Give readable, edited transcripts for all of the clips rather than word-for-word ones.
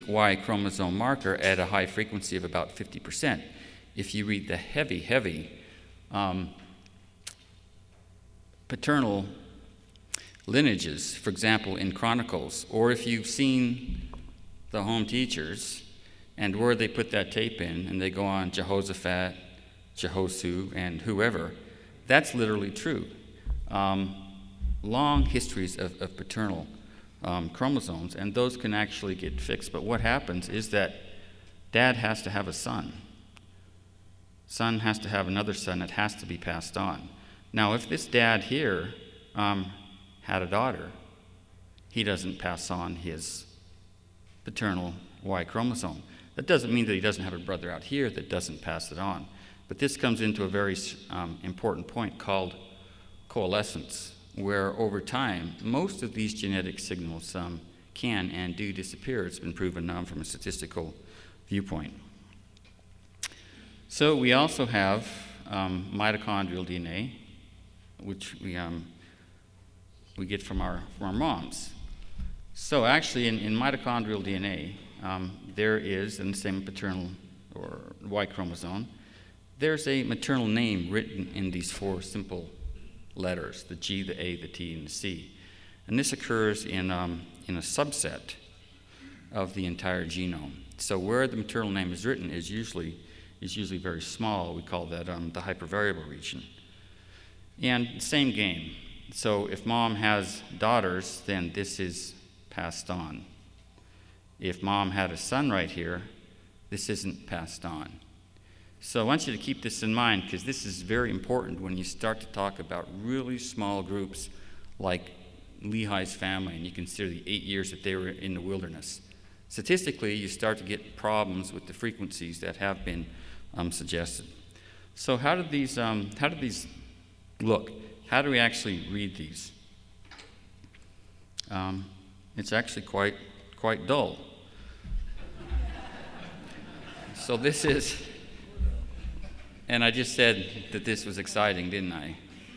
Y chromosome marker at a high frequency of about 50%. If you read the heavy paternal lineages, for example, in Chronicles, or if you've seen the Home Teachers and where they put that tape in and they go on Jehoshaphat, Jehoshua, and whoever, that's literally true. Long histories of paternal chromosomes, and those can actually get fixed. But what happens is that dad has to have a son. Son has to have another son that has to be passed on. Now, if this dad here had a daughter, he doesn't pass on his paternal Y chromosome. That doesn't mean that he doesn't have a brother out here that doesn't pass it on. But this comes into a very important point called coalescence, where over time, most of these genetic signals can and do disappear. It's been proven now from a statistical viewpoint. So we also have mitochondrial DNA, which we get from our moms. So actually, in mitochondrial DNA, there is, in the same paternal or Y chromosome, there's a maternal name written in these four simple letters, the G, the A, the T, and the C. And this occurs in a subset of the entire genome. So where the maternal name is written is usually very small. We call that the hypervariable region. And same game. So if mom has daughters, then this is passed on. If mom had a son right here, this isn't passed on. So I want you to keep this in mind, because this is very important when you start to talk about really small groups like Lehi's family, and you consider the 8 years that they were in the wilderness. Statistically, you start to get problems with the frequencies that have been suggested. So how do these look? How do we actually read these? It's actually quite dull. So this is. And I just said that this was exciting, didn't I?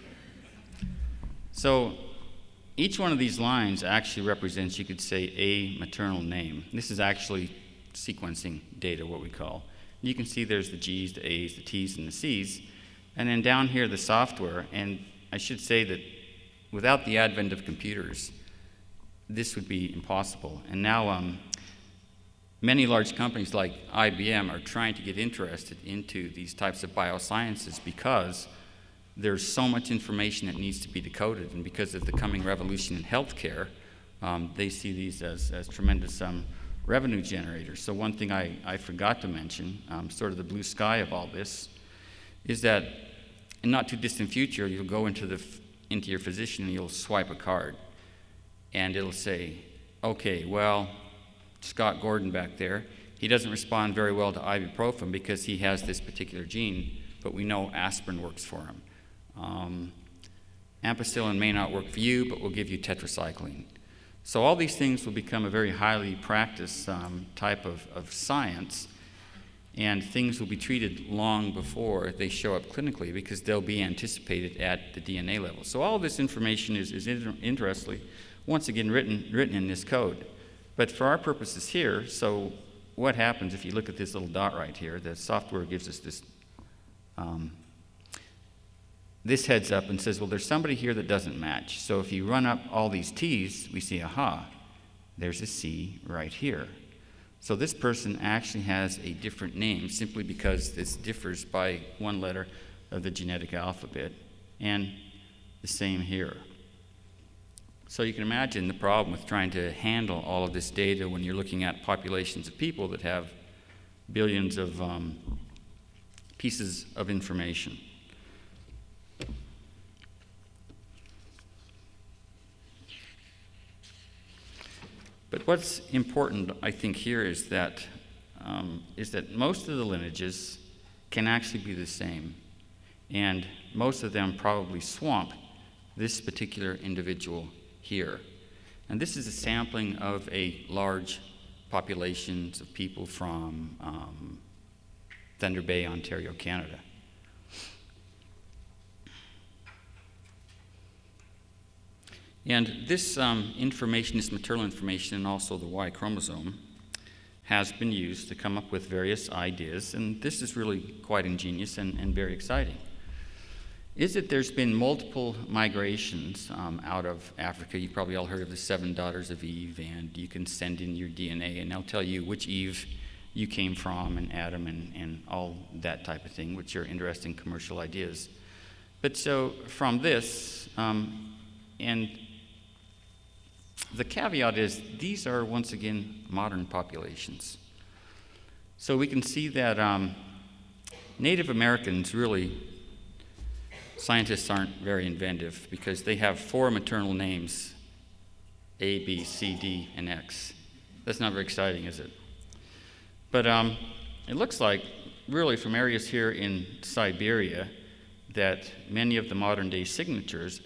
So each one of these lines actually represents, you could say, a maternal name. This is actually sequencing data, what we call. You can see there's the G's, the A's, the T's, and the C's. And then down here, the software. And I should say that without the advent of computers, this would be impossible. And now many large companies like IBM are trying to get interested into these types of biosciences because there's so much information that needs to be decoded, and because of the coming revolution in healthcare, they see these as tremendous revenue generators. So one thing I forgot to mention, sort of the blue sky of all this, is that in not too distant future, you'll go into your physician and you'll swipe a card, and it'll say, okay, well, Scott Gordon back there, he doesn't respond very well to ibuprofen because he has this particular gene, but we know aspirin works for him. Ampicillin may not work for you, but we'll give you tetracycline. So all these things will become a very highly practiced type of science, and things will be treated long before they show up clinically because they'll be anticipated at the DNA level. So all this information is interestingly, once again, written in this code. But for our purposes here, so what happens if you look at this little dot right here? The software gives us this heads up and says, well, there's somebody here that doesn't match. So if you run up all these T's, we see, aha, there's a C right here. So this person actually has a different name simply because this differs by one letter of the genetic alphabet. And the same here. So you can imagine the problem with trying to handle all of this data when you're looking at populations of people that have billions of pieces of information. But what's important, I think, here is that most of the lineages can actually be the same, and most of them probably swamp this particular individual here. And this is a sampling of a large populations of people from Thunder Bay, Ontario, Canada. And this information, this maternal information, and also the Y chromosome, has been used to come up with various ideas, and this is really quite ingenious and very exciting, is that there's been multiple migrations out of Africa. You've probably all heard of the 7 daughters of Eve, and you can send in your DNA, and they'll tell you which Eve you came from, and Adam, and all that type of thing, which are interesting commercial ideas. But so from this, and the caveat is these are, once again, modern populations. So we can see that Native Americans really, scientists aren't very inventive because they have 4 maternal names, A, B, C, D, and X. That's not very exciting, is it? But it looks like, really, from areas here in Siberia, that many of the modern-day signatures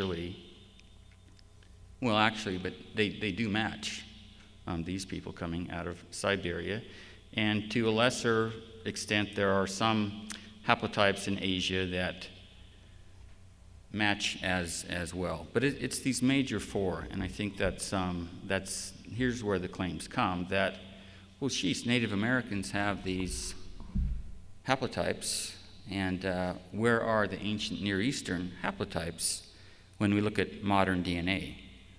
but they do match these people coming out of Siberia. And to a lesser extent, there are some haplotypes in Asia that match as well. But it's these major 4, and I think that's here's where the claims come, that, well, geez, Native Americans have these haplotypes, and where are the ancient Near Eastern haplotypes when we look at modern DNA?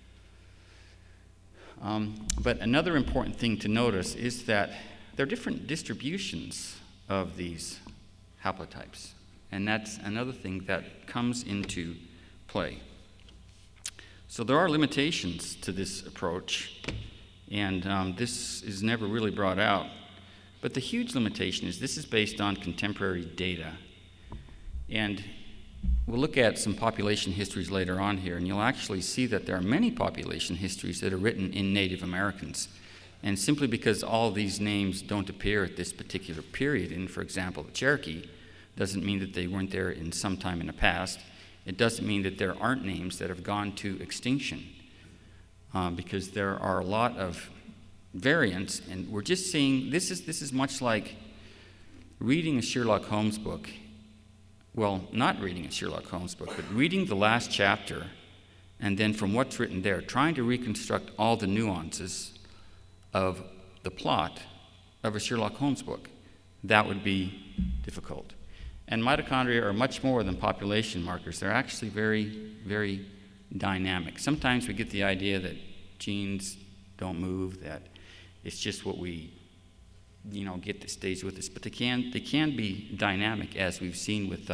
But another important thing to notice is that there are different distributions of these haplotypes, and that's another thing that comes into play. So there are limitations to this approach, and this is never really brought out. But the huge limitation is this is based on contemporary data. And we'll look at some population histories later on here, and you'll actually see that there are many population histories that are written in Native Americans. And simply because all these names don't appear at this particular period, in, for example, the Cherokee, doesn't mean that they weren't there in some time in the past. It doesn't mean that there aren't names that have gone to extinction, because there are a lot of variants, and we're just seeing, this is much like reading a Sherlock Holmes book. Well, not reading a Sherlock Holmes book, but reading the last chapter, and then from what's written there, trying to reconstruct all the nuances of the plot of a Sherlock Holmes book. That would be difficult. And mitochondria are much more than population markers. They're actually very, very dynamic. Sometimes we get the idea that genes don't move, that it's just what we, get that stays with us. But they can be dynamic, as we've seen with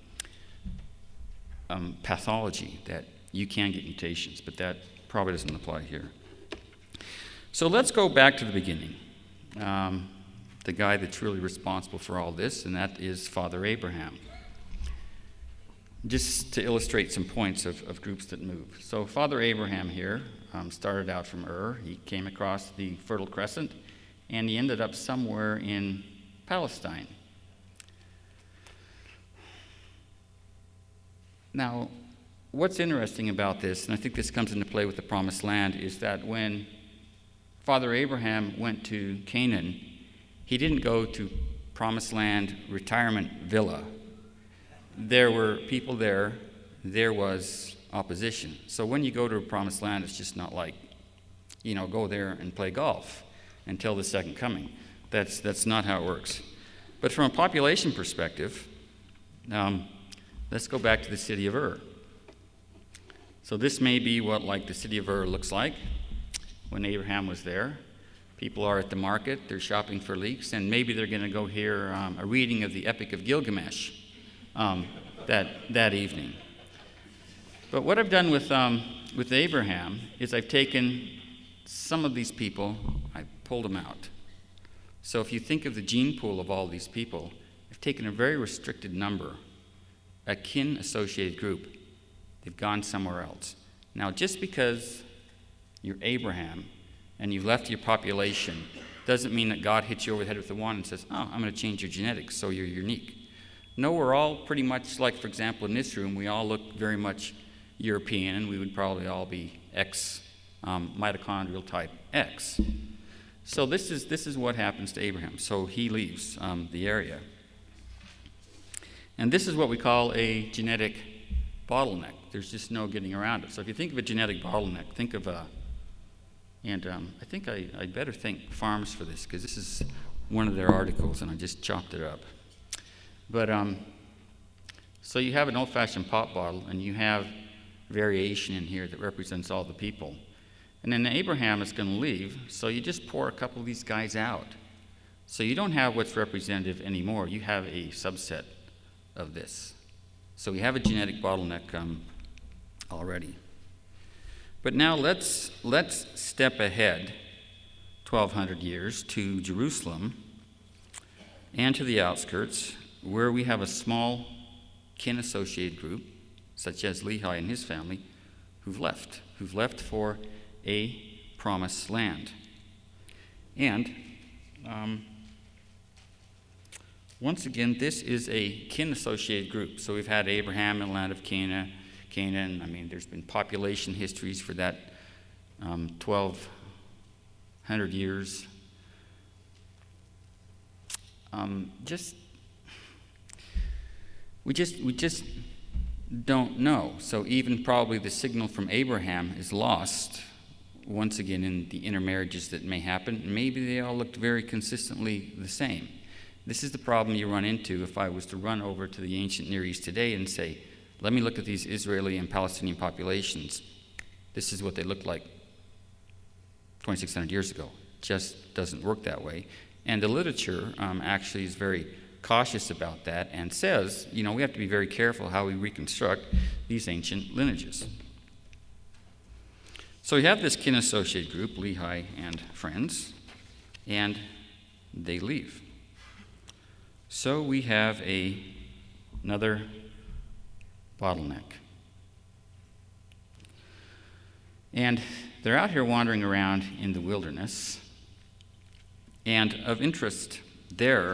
pathology, that you can get mutations, but that probably doesn't apply here. So let's go back to the beginning. The guy that's really responsible for all this, and that is Father Abraham. Just to illustrate some points of groups that move. So Father Abraham here started out from Ur. He came across the Fertile Crescent, and he ended up somewhere in Palestine. Now, what's interesting about this, and I think this comes into play with the Promised Land, is that when Father Abraham went to Canaan, he didn't go to Promised Land retirement villa. There were people there. There was opposition. So when you go to a Promised Land, it's just not like, go there and play golf until the second coming. That's not how it works. But from a population perspective, let's go back to the city of Ur. So this may be what the city of Ur looks like when Abraham was there. People are at the market, they're shopping for leeks, and maybe they're going to go hear a reading of the Epic of Gilgamesh that evening. But what I've done with Abraham is I've taken some of these people, I pulled them out. So if you think of the gene pool of all these people, I've taken a very restricted number, a kin-associated group. They've gone somewhere else. Now, just because you're Abraham and you've left your population doesn't mean that God hits you over the head with a wand and says, I'm going to change your genetics so you're unique. No, we're all pretty much like, for example, in this room, we all look very much European, and we would probably all be X, mitochondrial type X. So this is what happens to Abraham. So he leaves the area. And this is what we call a genetic bottleneck. There's just no getting around it. So if you think of a genetic bottleneck, think of And I think I'd better thank Farms for this, because this is one of their articles, and I just chopped it up. But so you have an old-fashioned pop bottle, and you have variation in here that represents all the people. And then Abraham is going to leave, so you just pour a couple of these guys out. So you don't have what's representative anymore. You have a subset of this. So we have a genetic bottleneck already. But now let's step ahead 1,200 years to Jerusalem and to the outskirts, where we have a small kin-associated group, such as Lehi and his family, who've left for a promised land. And once again, this is a kin-associated group. So we've had Abraham in the land of Canaan. I mean, there's been population histories for that 1,200 years. We just don't know. So even probably the signal from Abraham is lost once again in the intermarriages that may happen. Maybe they all looked very consistently the same. This is the problem you run into if I was to run over to the ancient Near East today and say, let me look at these Israeli and Palestinian populations. This is what they looked like 2,600 years ago. Just doesn't work that way. And the literature actually is very cautious about that and says, we have to be very careful how we reconstruct these ancient lineages. So we have this kin-associated group, Lehi and friends, and they leave. So we have another bottleneck. And they're out here wandering around in the wilderness. And of interest there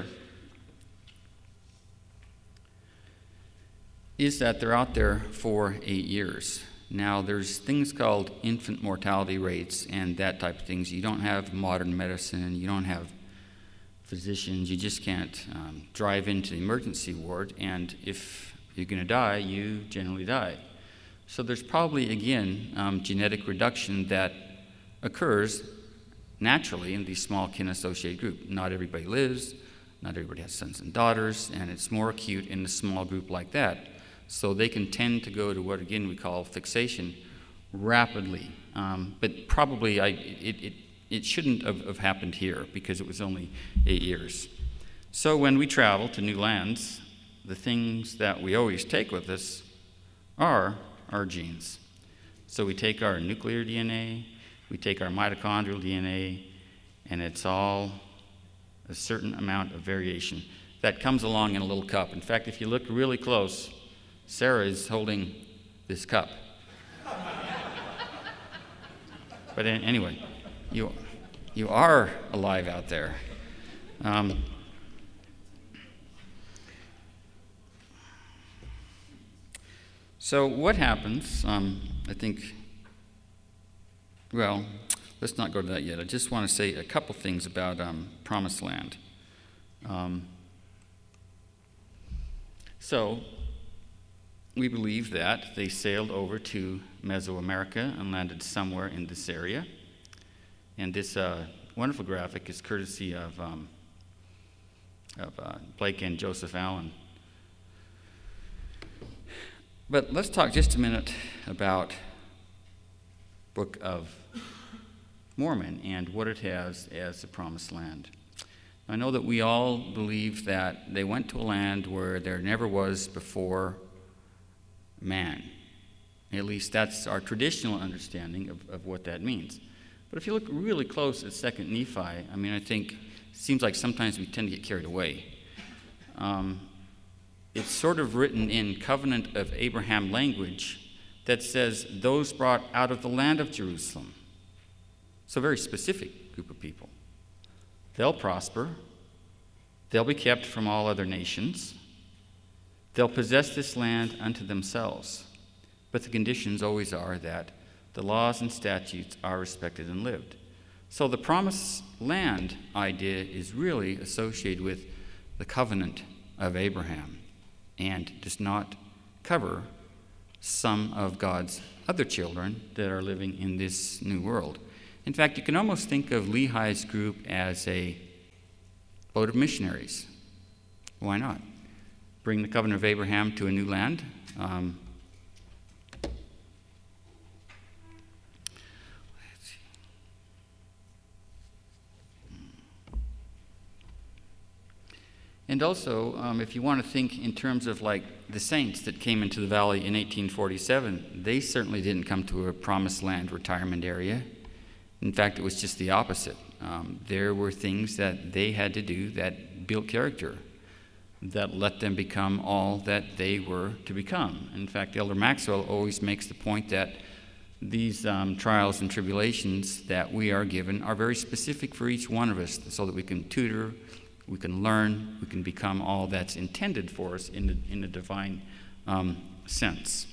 is that they're out there for 8 years. Now, there's things called infant mortality rates and that type of things. You don't have modern medicine. You don't have physicians. You just can't drive into the emergency ward. And if you're going to die, you generally die. So there's probably, again, genetic reduction that occurs naturally in these small kin-associated group. Not everybody lives. Not everybody has sons and daughters. And it's more acute in a small group like that. So they can tend to go to what, again, we call fixation rapidly. But probably it shouldn't have happened here because it was only 8 years. So when we travel to new lands, the things that we always take with us are our genes. So we take our nuclear DNA, we take our mitochondrial DNA, and it's all a certain amount of variation that comes along in a little cup. In fact, if you look really close, Sarah is holding this cup. But anyway, you are alive out there. So what happens, I think, well, let's not go to that yet. I just want to say a couple things about Promised Land. So we believe that they sailed over to Mesoamerica and landed somewhere in this area. And this wonderful graphic is courtesy of Blake and Joseph Allen. But let's talk just a minute about Book of Mormon and what it has as the Promised Land. I know that we all believe that they went to a land where there never was before man. At least that's our traditional understanding of what that means. But if you look really close at 2nd Nephi, I think it seems like sometimes we tend to get carried away. It's sort of written in covenant of Abraham language that says those brought out of the land of Jerusalem. So a very specific group of people. They'll prosper. They'll be kept from all other nations. They'll possess this land unto themselves. But the conditions always are that the laws and statutes are respected and lived. So the promised land idea is really associated with the covenant of Abraham and does not cover some of God's other children that are living in this new world. In fact, you can almost think of Lehi's group as a boat of missionaries. Why not? Bring the covenant of Abraham to a new land. And also, if you want to think in terms of like the saints that came into the valley in 1847, they certainly didn't come to a promised land retirement area. In fact, it was just the opposite. There were things that they had to do that built character, that let them become all that they were to become. In fact, Elder Maxwell always makes the point that these trials and tribulations that we are given are very specific for each one of us, so that we can tutor, we can learn, we can become all that's intended for us in the divine sense.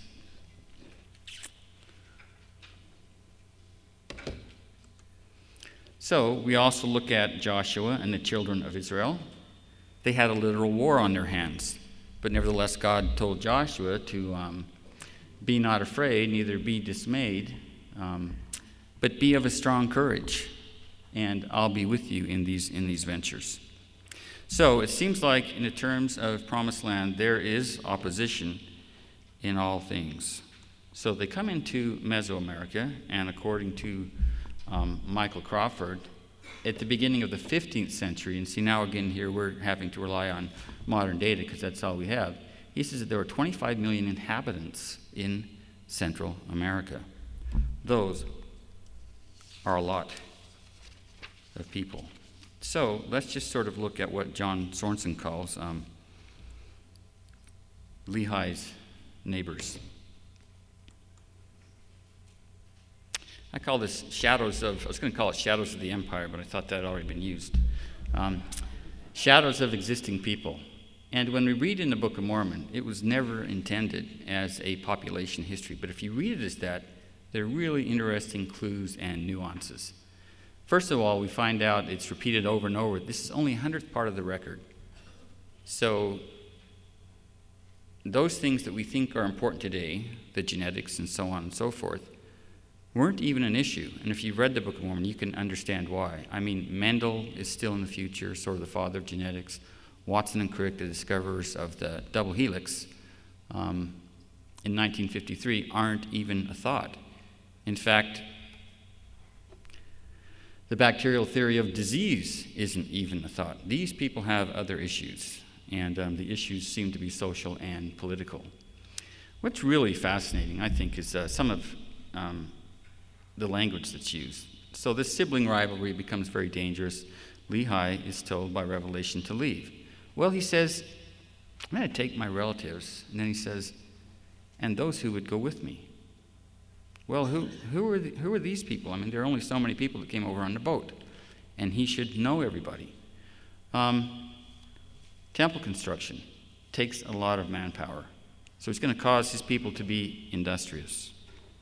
So we also look at Joshua and the children of Israel. They had a literal war on their hands, but nevertheless God told Joshua to be not afraid, neither be dismayed, but be of a strong courage, and I'll be with you in these ventures. So it seems like in the terms of Promised Land, there is opposition in all things. So they come into Mesoamerica, and according to Michael Crawford, at the beginning of the 15th century, and see now again here we're having to rely on modern data because that's all we have, he says that there were 25 million inhabitants in Central America. Those are a lot of people. So let's just sort of look at what John Sorensen calls Lehi's neighbors. I call this I was going to call it shadows of the empire, but I thought that had already been used. Shadows of existing people. And when we read in the Book of Mormon, it was never intended as a population history. But if you read it as that, there are really interesting clues and nuances. First of all, we find out it's repeated over and over. This is only a 100th part of the record. So those things that we think are important today, the genetics and so on and so forth, weren't even an issue. And if you've read the Book of Mormon, you can understand why. I mean, Mendel is still in the future, sort of the father of genetics. Watson and Crick, the discoverers of the double helix, in 1953, aren't even a thought. In fact, the bacterial theory of disease isn't even a thought. These people have other issues, and the issues seem to be social and political. What's really fascinating, I think, is some of the language that's used. So this sibling rivalry becomes very dangerous. Lehi is told by Revelation to leave. Well, he says, I'm going to take my relatives. And then he says, and those who would go with me. Well, who are these people? I mean, there are only so many people that came over on the boat. And he should know everybody. Temple construction takes a lot of manpower. So it's going to cause his people to be industrious.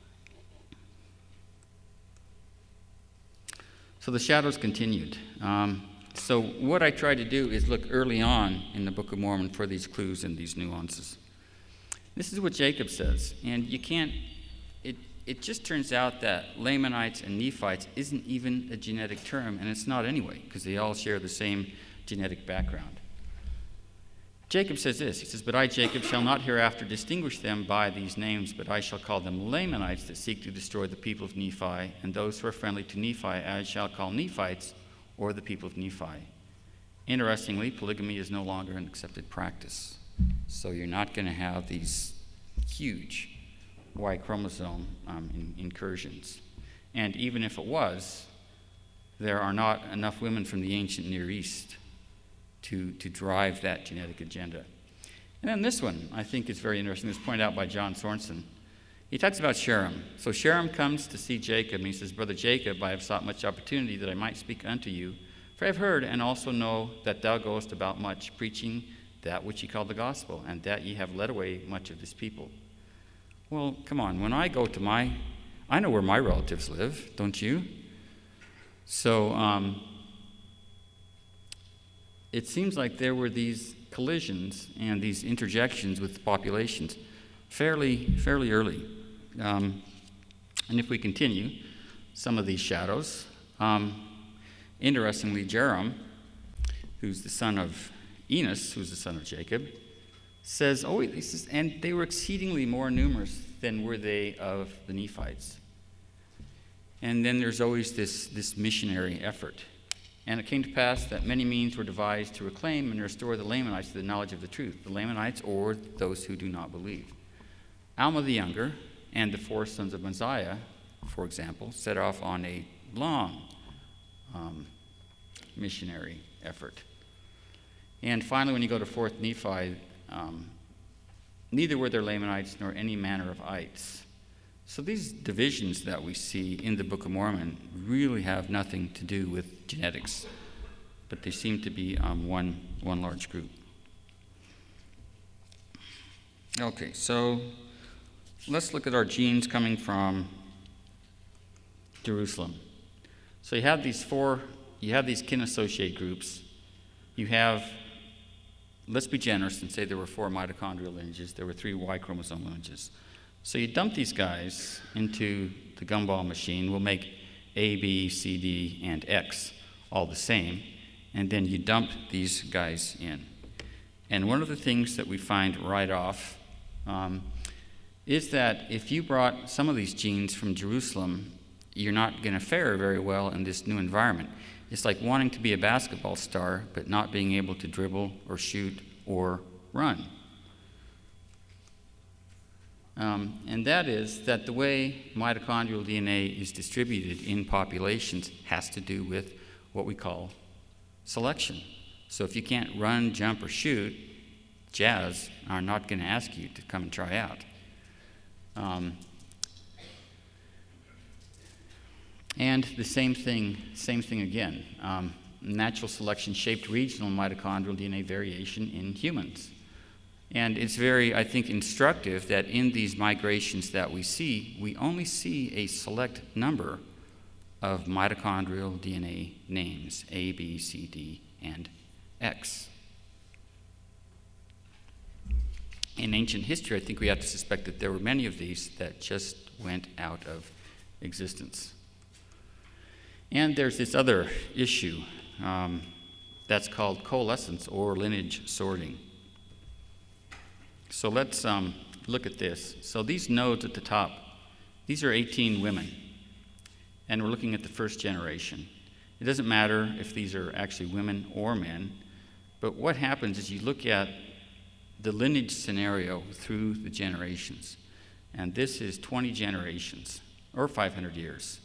So the shadows continued. So what I try to do is look early on in the Book of Mormon for these clues and these nuances. This is what Jacob says, and you can't, it just turns out that Lamanites and Nephites isn't even a genetic term, and it's not anyway, because they all share the same genetic background. Jacob says this, he says, but I, Jacob, shall not hereafter distinguish them by these names, but I shall call them Lamanites that seek to destroy the people of Nephi, and those who are friendly to Nephi I shall call Nephites, or the people of Nephi. Interestingly, polygamy is no longer an accepted practice. So you're not going to have these huge Y chromosome incursions. And even if it was, there are not enough women from the ancient Near East to drive that genetic agenda. And then this one, I think, is very interesting. It was pointed out by John Sorensen. He talks about Sherem. So Sherem comes to see Jacob, and he says, Brother Jacob, I have sought much opportunity that I might speak unto you. For I have heard and also know that thou goest about much, preaching that which ye call the gospel, and that ye have led away much of this people. Well, come on. When I go to I know where my relatives live, don't you? So it seems like there were these collisions and these interjections with populations fairly early. And if we continue, some of these shadows. Interestingly, Jerem, who's the son of Enos, who's the son of Jacob, says, and they were exceedingly more numerous than were they of the Nephites. And then there's always this missionary effort. And it came to pass that many means were devised to reclaim and restore the Lamanites to the knowledge of the truth, the Lamanites or those who do not believe. Alma the younger and the 4 sons of Mosiah, for example, set off on a long missionary effort. And finally, when you go to 4th Nephi, neither were there Lamanites nor any manner of ites. So these divisions that we see in the Book of Mormon really have nothing to do with genetics, but they seem to be one large group. Okay, so let's look at our genes coming from Jerusalem. So you have these kin associate groups. You have, let's be generous and say there were 4 mitochondrial lineages, there were 3 Y chromosome lineages. So you dump these guys into the gumball machine. We'll make A, B, C, D, and X all the same, and then you dump these guys in. And one of the things that we find right off is that if you brought some of these genes from Jerusalem, you're not going to fare very well in this new environment. It's like wanting to be a basketball star, but not being able to dribble or shoot or run. And that is that the way mitochondrial DNA is distributed in populations has to do with what we call selection. So if you can't run, jump, or shoot, jazz are not going to ask you to come and try out. And the same thing again. Natural selection shaped regional mitochondrial DNA variation in humans. And it's very, I think, instructive that in these migrations that we see, we only see a select number of mitochondrial DNA names, A, B, C, D, and X. In ancient history, I think we have to suspect that there were many of these that just went out of existence. And there's this other issue that's called coalescence or lineage sorting. So let's look at this. So these nodes at the top, these are 18 women, and we're looking at the first generation. It doesn't matter if these are actually women or men, but what happens is you look at the lineage scenario through the generations, and this is 20 generations, or 500 years.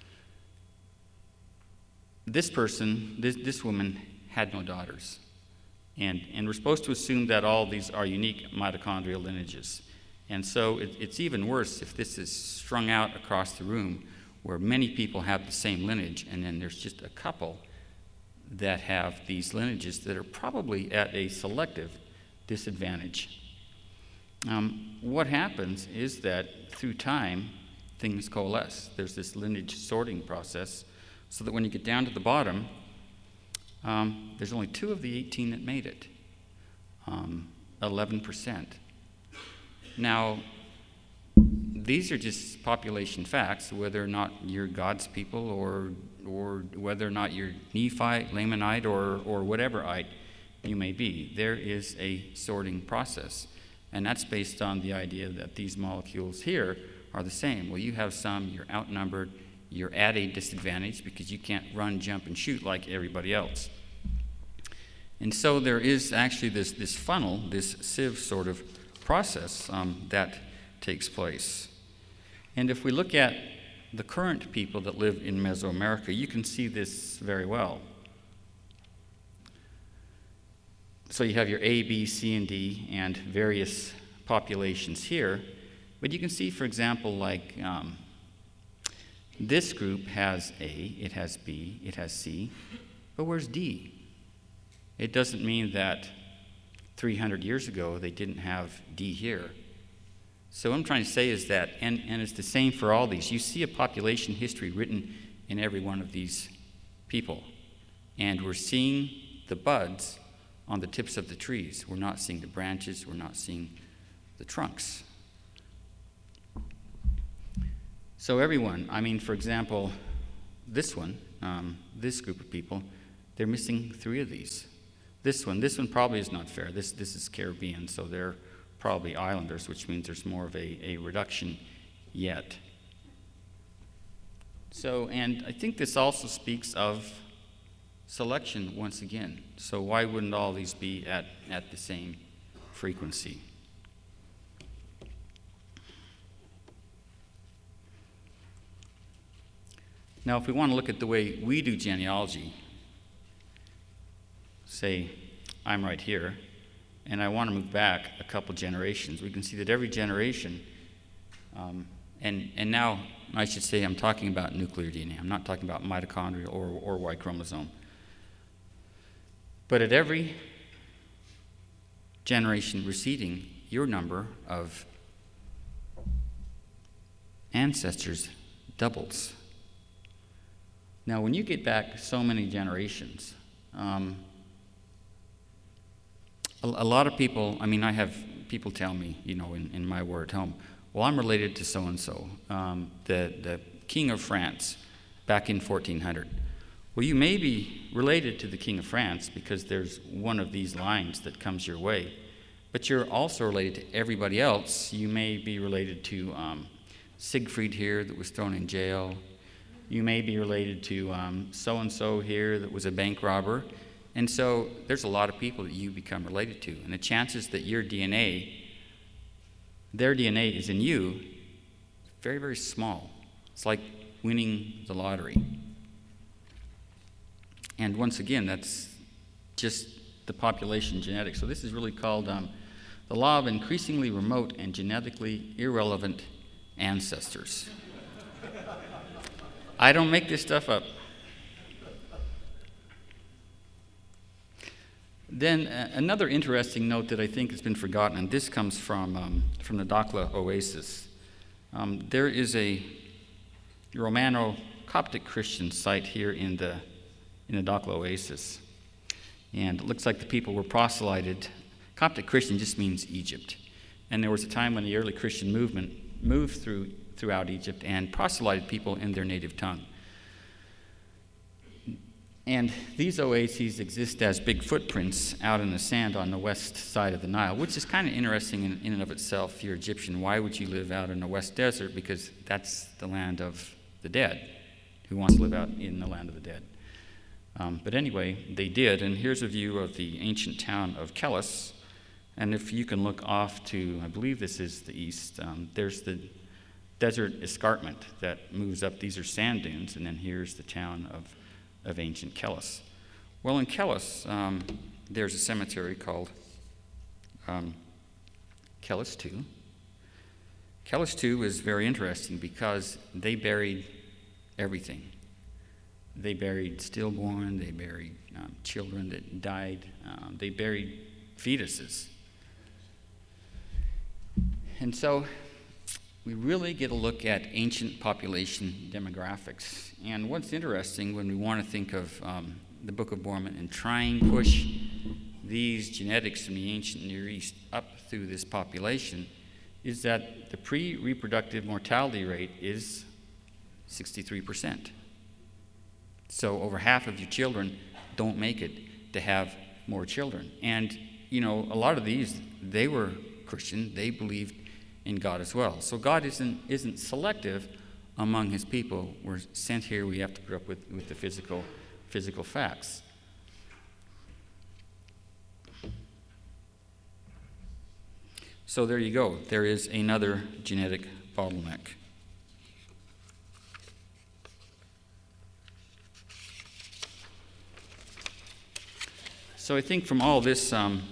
This person, this woman, had no daughters. And we're supposed to assume that all these are unique mitochondrial lineages. And so it's even worse if this is strung out across the room where many people have the same lineage, and then there's just a couple that have these lineages that are probably at a selective disadvantage. What happens is that through time, things coalesce. There's this lineage sorting process, so that when you get down to the bottom, there's only 2 of the 18 that made it, 11%. Now, these are just population facts, whether or not you're God's people or whether or not you're Nephite, Lamanite, or whatever-ite you may be. There is a sorting process, and that's based on the idea that these molecules here are the same. Well, you have some, you're outnumbered, you're at a disadvantage because you can't run, jump, and shoot like everybody else. And so there is actually this funnel, this sieve sort of process that takes place. And if we look at the current people that live in Mesoamerica, you can see this very well. So you have your A, B, C, and D, and various populations here. But you can see, for example, like this group has A, it has B, it has C, but where's D? It doesn't mean that 300 years ago they didn't have D here. So what I'm trying to say is that, and it's the same for all these, you see a population history written in every one of these people. And we're seeing the buds on the tips of the trees. We're not seeing the branches, we're not seeing the trunks. So everyone, I mean, for example, this one, this group of people, they're missing 3 of these. This one probably is not fair. This is Caribbean, so they're probably islanders, which means there's more of a reduction yet. So, and I think this also speaks of selection once again. So why wouldn't all these be at the same frequency? Now, if we want to look at the way we do genealogy, say I'm right here, and I want to move back a couple generations, we can see that every generation, and now I should say I'm talking about nuclear DNA. I'm not talking about mitochondrial or Y chromosome. But at every generation receding, your number of ancestors doubles. Now, when you get back so many generations, a lot of people, I mean, I have people tell me, in my ward at home, well, I'm related to so-and-so, the King of France back in 1400. Well, you may be related to the King of France because there's one of these lines that comes your way, but you're also related to everybody else. You may be related to Siegfried here that was thrown in jail. You may be related to so-and-so here that was a bank robber. And so there's a lot of people that you become related to. And the chances that your DNA, their DNA is in you, very, very small. It's like winning the lottery. And once again, that's just the population genetics. So this is really called the law of increasingly remote and genetically irrelevant ancestors. I don't make this stuff up. Then another interesting note that I think has been forgotten, and this comes from the Dakhla Oasis. There is a Romano-Coptic Christian site here in the Dakhla Oasis. And it looks like the people were proselyted. Coptic Christian just means Egypt. And there was a time when the early Christian movement moved throughout Egypt and proselyted people in their native tongue. And these oases exist as big footprints out in the sand on the west side of the Nile, which is kind of interesting in and of itself. If you're Egyptian, why would you live out in the West Desert? Because that's the land of the dead. Who wants to live out in the land of the dead? But anyway, they did, and here's a view of the ancient town of Kelis. And if you can look off to, I believe this is the east, there's the desert escarpment that moves up. These are sand dunes, and then here's the town of ancient Kelis. Well, in Kelis, there's a cemetery called Kelis II. Kelis II is very interesting because they buried everything. They buried stillborn, they buried children that died, they buried fetuses. And so we really get a look at ancient population demographics. And what's interesting when we want to think of the Book of Mormon and try and push these genetics from the ancient Near East up through this population is that the pre-reproductive mortality rate is 63%. So over half of your children don't make it to have more children. And, a lot of these, they were Christian. They believed in God as well. So God isn't selective among his people. We're sent here. We have to put up with the physical facts. So there you go. There is another genetic bottleneck. So I think from all this,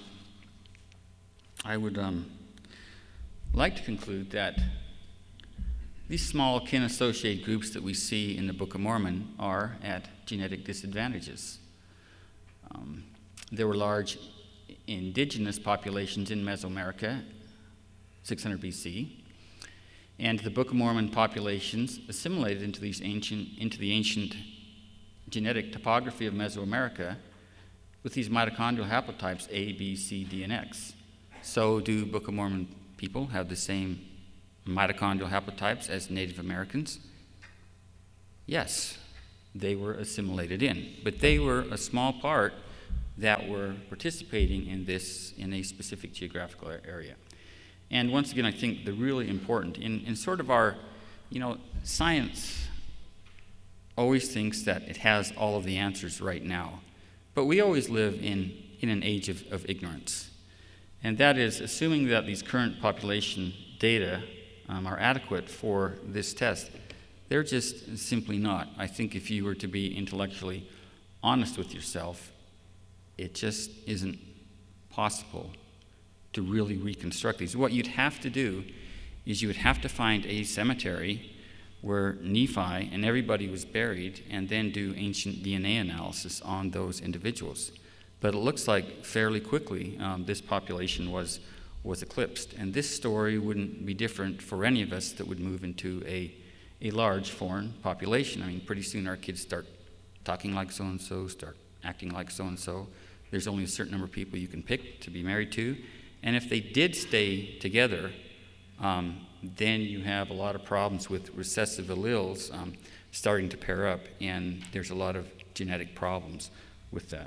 I would like to conclude that these small kin-associated groups that we see in the Book of Mormon are at genetic disadvantages. There were large indigenous populations in Mesoamerica, 600 BC, and the Book of Mormon populations assimilated into the ancient genetic topography of Mesoamerica with these mitochondrial haplotypes A, B, C, D, and X. So do Book of Mormon people have the same mitochondrial haplotypes as Native Americans? Yes, they were assimilated in, but they were a small part that were participating in this in a specific geographical area. And once again, I think the really important, in sort of our, science always thinks that it has all of the answers right now, but we always live in an age of ignorance. And that is assuming that these current population data are adequate for this test. They're just simply not. I think if you were to be intellectually honest with yourself, it just isn't possible to really reconstruct these. What you'd have to do is you would have to find a cemetery where Nephi and everybody was buried and then do ancient DNA analysis on those individuals. But it looks like fairly quickly this population was eclipsed. And this story wouldn't be different for any of us that would move into a large foreign population. I mean, pretty soon our kids start talking like so-and-so, start acting like so-and-so. There's only a certain number of people you can pick to be married to. And if they did stay together, then you have a lot of problems with recessive alleles starting to pair up, and there's a lot of genetic problems with that.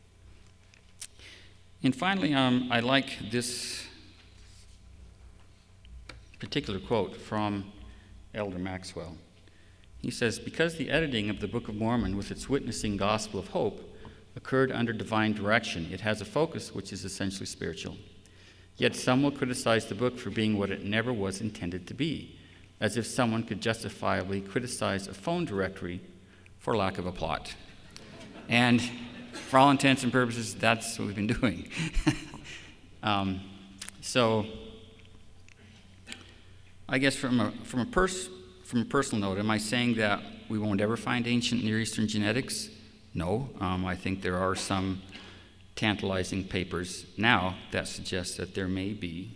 And finally, I like this particular quote from Elder Maxwell. He says, "Because the editing of the Book of Mormon with its witnessing gospel of hope occurred under divine direction, it has a focus which is essentially spiritual. Yet some will criticize the book for being what it never was intended to be, as if someone could justifiably criticize a phone directory for lack of a plot." And for all intents and purposes, that's what we've been doing. So I guess from a personal note, am I saying that we won't ever find ancient Near Eastern genetics? No. I think there are some tantalizing papers now that suggest that there may be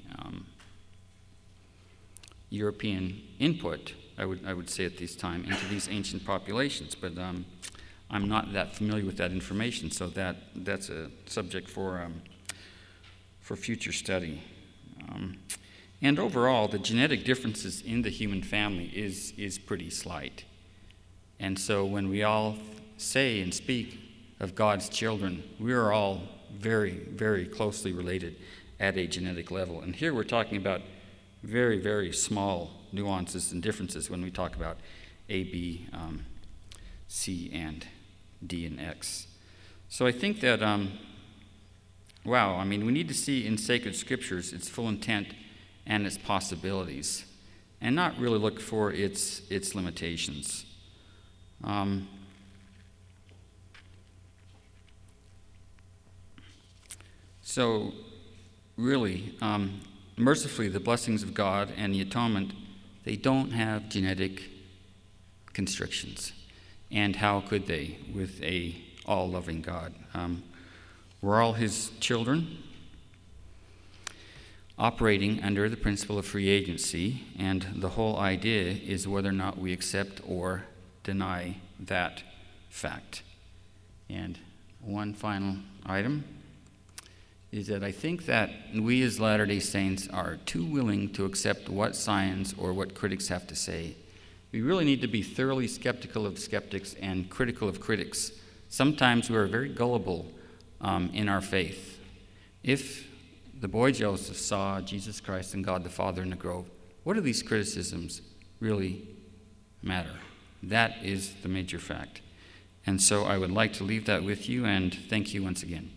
European input, I would say at this time, into these ancient populations. But I'm not that familiar with that information, so that's a subject for future study. And overall, the genetic differences in the human family is pretty slight. And so when we all say and speak of God's children, we are all very, very closely related at a genetic level. And here we're talking about very, very small nuances and differences when we talk about A, B, C, and D and X. So I think that, we need to see in sacred scriptures its full intent and its possibilities, and not really look for its limitations. So really, mercifully, the blessings of God and the atonement, they don't have genetic constrictions. And how could they with a all-loving God? We're all his children, operating under the principle of free agency, and the whole idea is whether or not we accept or deny that fact. And one final item is that I think that we as Latter-day Saints are too willing to accept what science or what critics have to say. We really need to be thoroughly skeptical of skeptics and critical of critics. Sometimes we are very gullible in our faith. If the boy Joseph saw Jesus Christ and God the Father in the grove, what do these criticisms really matter? That is the major fact. And so I would like to leave that with you, and thank you once again.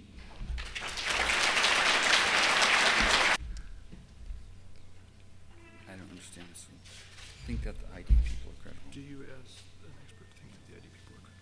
I don't understand this one. I think that the ID people are credible. Do you, as an expert, think that the ID people are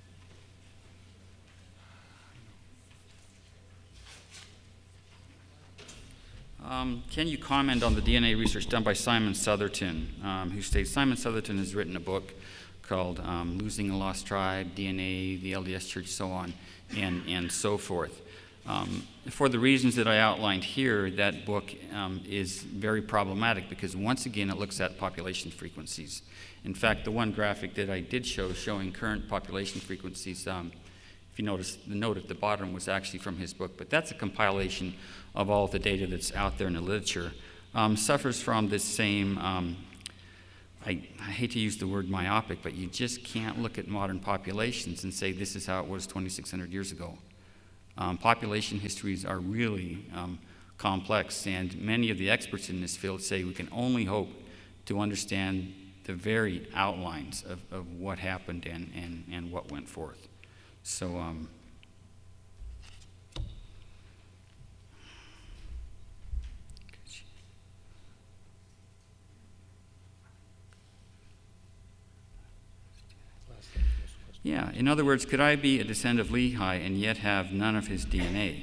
credible? Can you comment on the DNA research done by Simon Southerton, who states Simon Southerton has written a book called Losing a Lost Tribe, DNA, the LDS Church, so on, and so forth. For the reasons that I outlined here, that book is very problematic because once again it looks at population frequencies. In fact, the one graphic that I did show showing current population frequencies, if you notice, the note at the bottom was actually from his book, but that's a compilation of all the data that's out there in the literature, suffers from this same I hate to use the word myopic, but you just can't look at modern populations and say this is how it was 2,600 years ago. Population histories are really complex, and many of the experts in this field say we can only hope to understand the very outlines of what happened and what went forth. So, yeah, in other words, could I be a descendant of Lehi and yet have none of his DNA?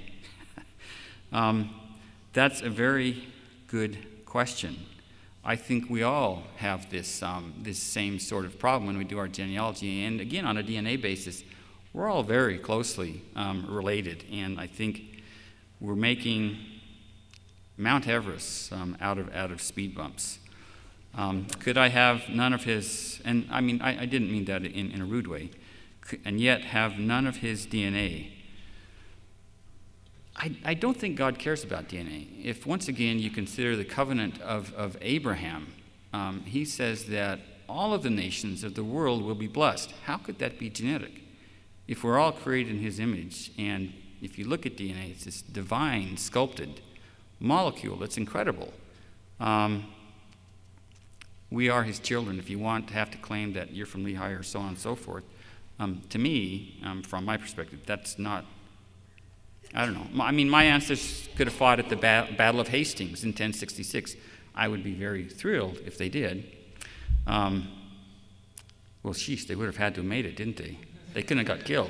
That's a very good question. I think we all have this same sort of problem when we do our genealogy. And again, on a DNA basis, we're all very closely related. And I think we're making Mount Everest out of speed bumps. Could I have none of his, and I mean, I didn't mean that in a rude way, and yet have none of his DNA? I don't think God cares about DNA. If, once again, you consider the covenant of Abraham, he says that all of the nations of the world will be blessed. How could that be genetic? If we're all created in his image, and if you look at DNA, it's this divine, sculpted molecule that's incredible. We are his children. If you want to have to claim that you're from Lehi or so on and so forth, to me, from my perspective, that's not, I don't know. I mean, my ancestors could have fought at the Battle of Hastings in 1066. I would be very thrilled if they did. Well, sheesh, they would have had to have made it, didn't they? They couldn't have got killed.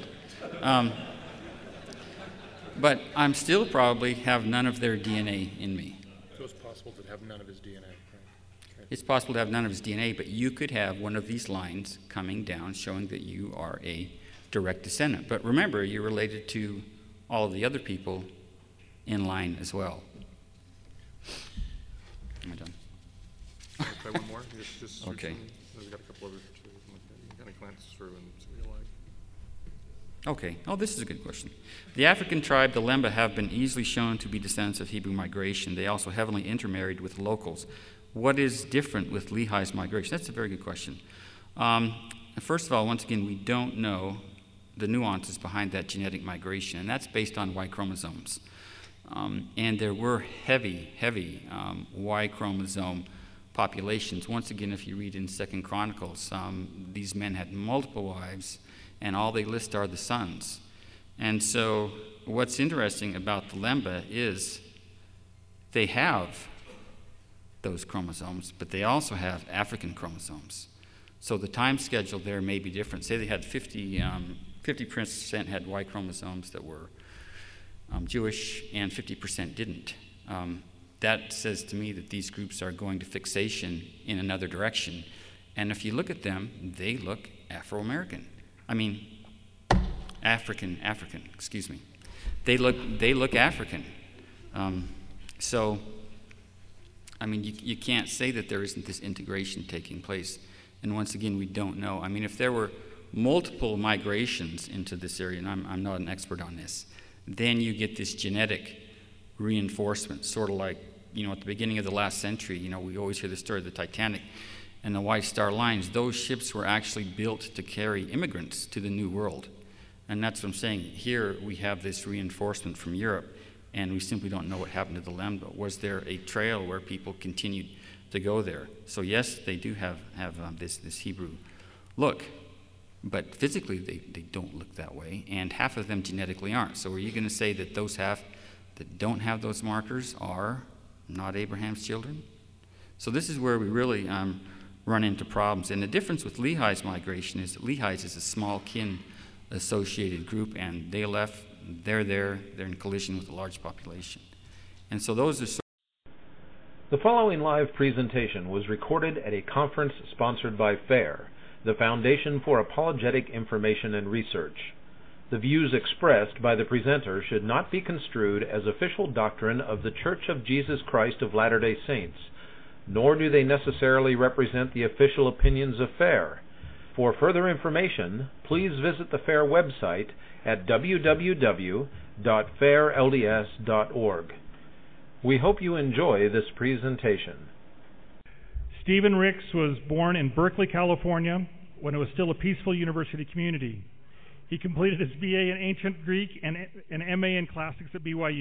But I'm still probably have none of their DNA in me. So it's possible to have none of his DNA, right? Okay. It's possible to have none of his DNA, but you could have one of these lines coming down showing that you are a direct descendant. But remember, you're related to all of the other people in line as well. Am I done? Can I try one more? Just Okay. We've got a couple others too. You kind of glance through and see what you like. Okay. Oh, this is a good question. The African tribe, the Lemba, have been easily shown to be descendants of Hebrew migration. They also heavily intermarried with locals. What is different with Lehi's migration? That's a very good question. First of all, once again, we don't know the nuances behind that genetic migration, and that's based on Y chromosomes. And there were heavy Y chromosome populations. Once again, if you read in 2 Chronicles, these men had multiple wives, and all they list are the sons. And so what's interesting about the Lemba is they have those chromosomes, but they also have African chromosomes. So the time schedule there may be different. Say they had 50% had Y chromosomes that were Jewish, and 50% didn't. That says to me that these groups are going to fixation in another direction. And if you look at them, they look Afro-American. I mean, African, excuse me. They look African. So, I mean, you can't say that there isn't this integration taking place. And once again, we don't know. I mean, if there were multiple migrations into this area, and I'm not an expert on this, then you get this genetic reinforcement, sort of like, at the beginning of the last century, we always hear the story of the Titanic and the White Star Lines. Those ships were actually built to carry immigrants to the New World. And that's what I'm saying. Here we have this reinforcement from Europe, and we simply don't know what happened to the Lemba. Was there a trail where people continued to go there? So yes, they do have this Hebrew look, but physically they don't look that way, and half of them genetically aren't. So are you going to say that those half that don't have those markers are not Abraham's children? So this is where we really run into problems. And the difference with Lehi's migration is that Lehi's is a small kin associated group, and they're in collision with a large population. And so those are The following live presentation was recorded at a conference sponsored by FAIR, the Foundation for Apologetic Information and Research. The views expressed by the presenter should not be construed as official doctrine of The Church of Jesus Christ of Latter-day Saints, nor do they necessarily represent the official opinions of FAIR. For further information, please visit the FAIR website at www.fairlds.org. We hope you enjoy this presentation. Stephen Ricks was born in Berkeley, California, when it was still a peaceful university community. He completed his BA in Ancient Greek and an MA in Classics at BYU.